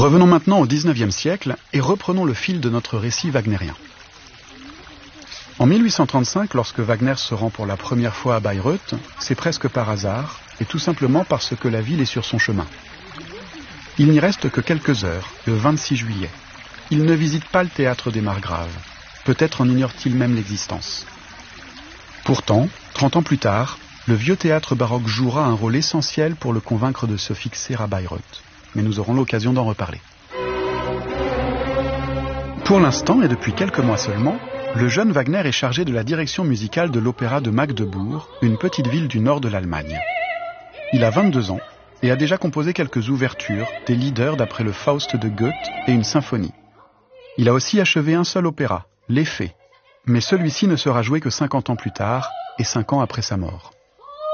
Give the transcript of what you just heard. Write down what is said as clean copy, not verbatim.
Revenons maintenant au XIXe siècle et reprenons le fil de notre récit wagnérien. En 1835, lorsque Wagner se rend pour la première fois à Bayreuth, c'est presque par hasard, et tout simplement parce que la ville est sur son chemin. Il n'y reste que quelques heures, le 26 juillet. Il ne visite pas le théâtre des Margraves. Peut-être en ignore-t-il même l'existence. Pourtant, 30 ans plus tard, le vieux théâtre baroque jouera un rôle essentiel pour le convaincre de se fixer à Bayreuth. Mais nous aurons l'occasion d'en reparler. Pour l'instant, et depuis quelques mois seulement, le jeune Wagner est chargé de la direction musicale de l'opéra de Magdebourg, une petite ville du nord de l'Allemagne. Il a 22 ans et a déjà composé quelques ouvertures, des lieders d'après le Faust de Goethe et une symphonie. Il a aussi achevé un seul opéra, Les Fées, mais celui-ci ne sera joué que 50 ans plus tard et 5 ans après sa mort.